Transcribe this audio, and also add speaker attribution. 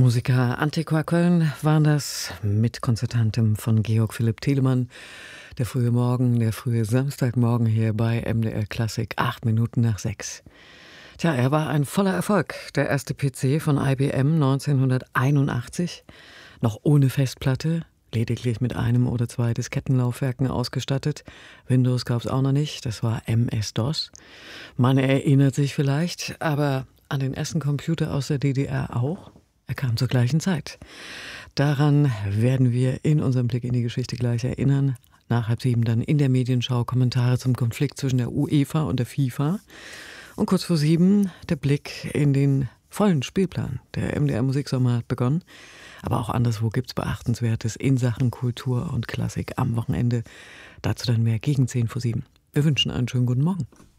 Speaker 1: Musica Antiqua Köln waren das mit Konzertantem von Georg Philipp Telemann. Der frühe Morgen, der frühe Samstagmorgen hier bei MDR Klassik, 6:08. Tja, er war ein voller Erfolg. Der erste PC von IBM 1981, noch ohne Festplatte, lediglich mit einem oder zwei Diskettenlaufwerken ausgestattet. Windows gab es auch noch nicht, das war MS-DOS. Man erinnert sich vielleicht, aber an den ersten Computer aus der DDR auch. Er kam zur gleichen Zeit. Daran werden wir in unserem Blick in die Geschichte gleich erinnern. Nach 6:30 dann in der Medienschau Kommentare zum Konflikt zwischen der UEFA und der FIFA. Und kurz vor 7 der Blick in den vollen Spielplan. Der MDR Musiksommer hat begonnen. Aber auch anderswo gibt es Beachtenswertes in Sachen Kultur und Klassik am Wochenende. Dazu dann mehr gegen 6:50. Wir wünschen einen schönen guten Morgen.